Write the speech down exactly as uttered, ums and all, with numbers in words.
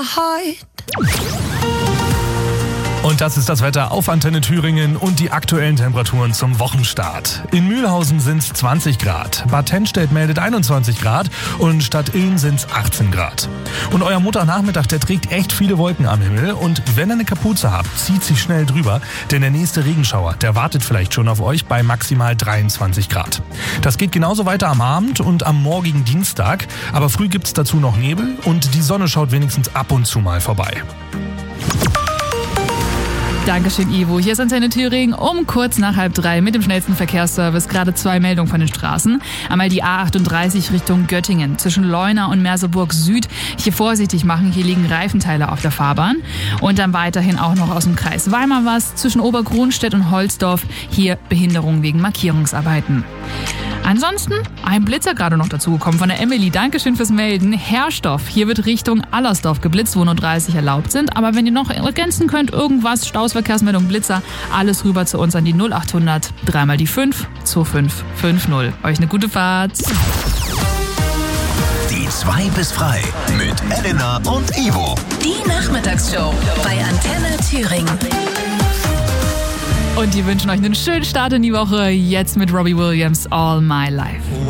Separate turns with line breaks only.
Und das ist das Wetter auf Antenne Thüringen und die aktuellen Temperaturen zum Wochenstart. In Mühlhausen sind es zwanzig Grad, Bad Tennstedt meldet einundzwanzig Grad und Stadt Ilm sind es achtzehn Grad. Und euer Montagnachmittag, der trägt echt viele Wolken am Himmel und wenn ihr eine Kapuze habt, zieht sich schnell drüber, denn der nächste Regenschauer, der wartet vielleicht schon auf euch bei maximal dreiundzwanzig Grad. Das geht genauso weiter am Abend und am morgigen Dienstag, aber früh gibt's dazu noch Nebel und die Sonne schaut wenigstens ab und zu mal vorbei.
Dankeschön, Ivo. Hier ist Antenne Thüringen um kurz nach halb drei mit dem schnellsten Verkehrsservice. Gerade zwei Meldungen von den Straßen. Einmal die A achtunddreißig Richtung Göttingen zwischen Leuna und Merseburg Süd. Hier vorsichtig machen, hier liegen Reifenteile auf der Fahrbahn. Und dann weiterhin auch noch aus dem Kreis Weimar was zwischen Obergrunstedt und Holzdorf. Hier Behinderung wegen Markierungsarbeiten. Ansonsten ein Blitzer gerade noch dazugekommen von der Emily. Dankeschön fürs Melden. Herrstoff. Hier wird Richtung Allersdorf geblitzt, wo nur dreißig erlaubt sind. Aber wenn ihr noch ergänzen könnt, irgendwas, Stausverkehrsmeldung, Blitzer, alles rüber zu uns an die null achthundert, dreimal die fünf, zwei fünf fünf null. Euch eine gute Fahrt.
Die zwei bis frei mit Elena und Ivo.
Die Nachmittagsshow bei Antenne Thüringen.
Und die wünschen euch einen schönen Start in die Woche. Jetzt mit Robbie Williams, All My Life.